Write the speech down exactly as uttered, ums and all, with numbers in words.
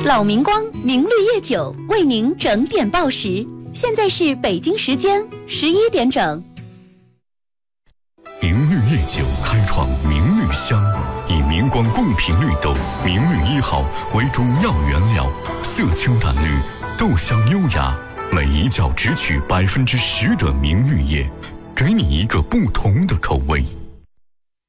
老明光明绿叶酒为您整点报时，现在是北京时间十一点整。 明绿叶酒开创明绿香，以明光贡品绿豆明绿一号为主要原料，色清淡绿，豆香优雅，每一窖只取百分之十的明绿叶，给你一个不同的口味。